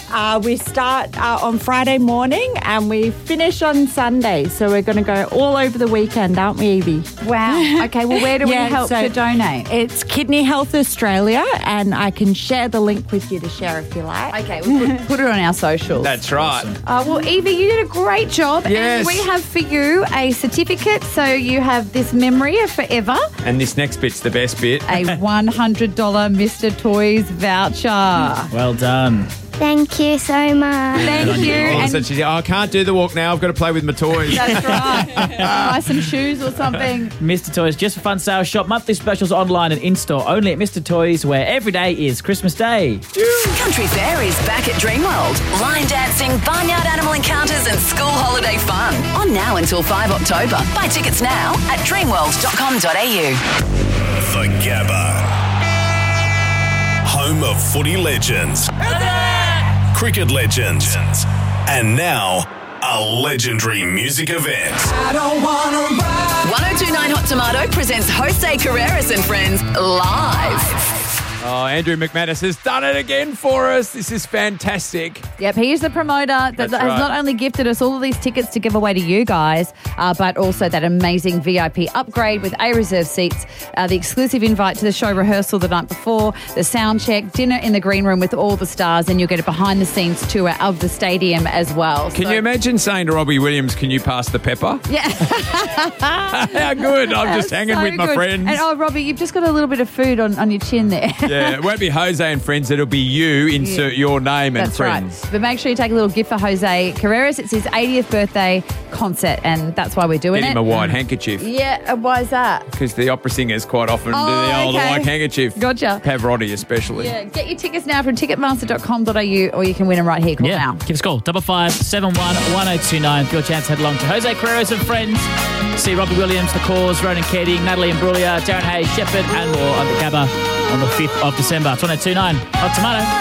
We start on Friday morning and we finish on Sunday. So we're going to go all over the weekend, aren't we, Evie? Wow. Okay, well, where do we help to donate? It's Kidney Health Australia, and I can share the link with you to share if you like. Okay, we'll put it on our socials. That's right. Well, Evie, you did a great job. Yes. And we have for you a certificate, so you have this memory of forever. And this next bit's the best bit. A $100 Mr. Toys voucher. Well done. Thank you so much. Thank you. All of a And sudden she's I can't do the walk now. I've got to play with my toys. that's right. Buy some shoes or something. Mr. Toys, just for fun sale. Shop monthly specials online and in-store only at Mr. Toys, where every day is Christmas Day. Country Fair is back at Dreamworld. Line dancing, barnyard animal encounters and school holiday fun. On now until 5 October. Buy tickets now at dreamworld.com.au. The Gabba. Home of footy legends. Cricket legends. And now, a legendary music event. 1029 Hot Tomato presents Jose Carreras and Friends live. Oh, Andrew McManus has done it again for us. This is fantastic. Yep, he is the promoter that That's has right. not only gifted us all of these tickets to give away to you guys, but also that amazing VIP upgrade with A-reserve seats, the exclusive invite to the show rehearsal the night before, the sound check, dinner in the green room with all the stars, and you'll get a behind-the-scenes tour of the stadium as well. Can you imagine saying to Robbie Williams, can you pass the pepper? Yeah. How good. I'm just hanging So with my good. friends. And, Robbie, you've just got a little bit of food on your chin there. Yeah, it won't be Jose and Friends. It'll be you. Insert your name and That's friends. right. But make sure you take a little gift for Jose Carreras. It's his 80th birthday concert, and that's why we're doing Get it. him a white handkerchief. Yeah, why is that? Because the opera singers quite often do the old okay. white handkerchief. Gotcha. Pavarotti especially. Yeah, get your tickets now from ticketmaster.com.au, or you can win them right here. Call now. Give us a call. 55711029 for your chance to head along to Jose Carreras and Friends. See Robbie Williams, The Cause, Ronan Keating, Natalie Imbruglia, Darren Hayes, Shepherd and more on the Gabba on the 5th of December. 1029 Hot Tomato.